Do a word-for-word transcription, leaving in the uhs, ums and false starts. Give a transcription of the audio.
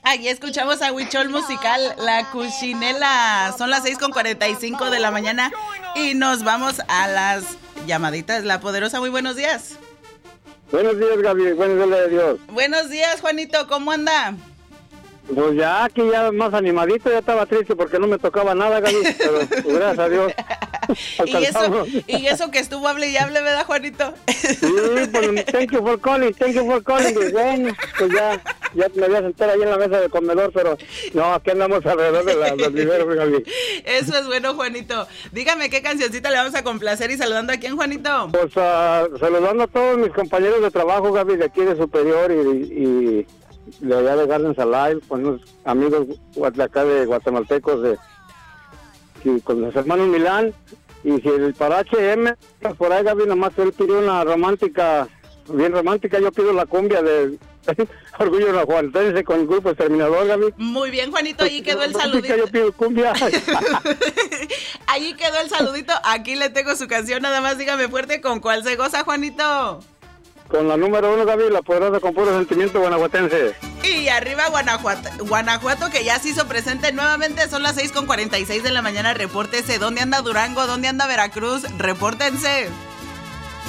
Aquí escuchamos a Huichol Musical, La Cuchinela. Son las seis con cuarenta y cinco de la mañana y nos vamos a las llamaditas. La Poderosa, muy buenos días. Buenos días, Gaby. Buenos días de Dios. Buenos días, Juanito. ¿Cómo anda? Pues ya aquí ya más animadito, ya estaba triste porque no me tocaba nada, Gaby, pero pues, gracias a Dios. ¿Y eso, y eso que estuvo hable y hable, ¿verdad, Juanito? Sí, pues thank you for calling, thank you for calling. Pues, bueno, pues ya, ya me voy a sentar ahí en la mesa del comedor, pero no, aquí andamos alrededor de la, los viveros, Gaby. Eso es bueno, Juanito. Dígame qué cancioncita le vamos a complacer y saludando a quién, Juanito. Pues uh, saludando a todos mis compañeros de trabajo, Gaby, de aquí de Superior y... y de allá de Gardens Alive, con unos amigos de acá de guatemaltecos, de, y con los hermanos Milán, y si el para H M, por ahí Gaby, nomás él pidió una romántica, bien romántica, yo pido la cumbia de Orgullo Guanajuatense con el grupo Exterminador, Gaby. Muy bien, Juanito, ahí quedó el saludito. Yo pido cumbia. Ahí quedó el saludito, aquí le tengo su canción, nada más dígame fuerte con cuál se goza, Juanito. Con la número uno, Gaby, la poderosa con puro sentimiento guanajuatense. Y arriba Guanajuato, Guanajuato que ya se hizo presente nuevamente, son las seis con cuarenta y seis de la mañana, repórtese. ¿Dónde anda Durango? ¿Dónde anda Veracruz? Repórtense.